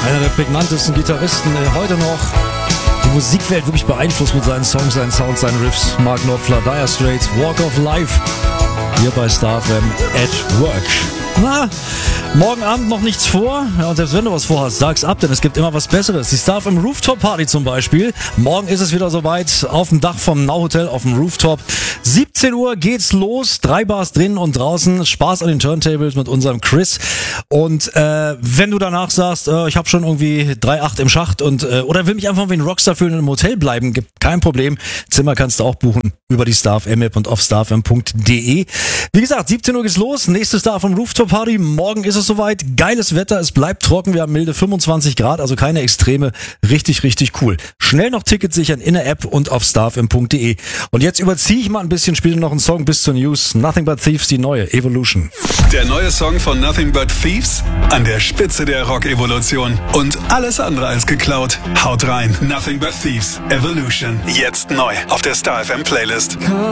Einer der prägnantesten Gitarristen heute noch. Die Musikwelt wirklich beeinflusst mit seinen Songs, seinen Sounds, seinen Riffs. Mark Knopfler, Dire Straits, Walk of Life. Hier bei Star FM at Work. Na, morgen Abend noch nichts vor. Ja, und selbst wenn du was vorhast, sag's ab, denn es gibt immer was Besseres. Die Star FM Rooftop Party zum Beispiel. Morgen ist es wieder soweit. Auf dem Dach vom Now Hotel auf dem Rooftop. 17 Uhr geht's los. 3 Bars drinnen und draußen. Spaß an den Turntables mit unserem Chris. Und wenn du danach sagst, ich habe schon irgendwie 3,8 im Schacht und oder will mich einfach wie ein Rockstar fühlen und im Hotel bleiben, gibt kein Problem. Zimmer kannst du auch buchen über die Star FM App und auf starfm.de. Wie gesagt, 17 Uhr geht's los. Nächste Star FM Rooftop Party. Morgen ist es soweit. Geiles Wetter. Es bleibt trocken. Wir haben milde 25 Grad, also keine Extreme. Richtig, richtig cool. Schnell noch Tickets sichern in der App und auf starfm.de. Und jetzt überziehe ich mal ein bisschen, spiele noch einen Song bis zur News. Nothing But Thieves, die neue Evolution. Der neue Song von Nothing But Thieves an der Spitze der Rock-Evolution. Und alles andere als geklaut. Haut rein. Nothing But Thieves, Evolution. Jetzt neu auf der Star FM Playlist.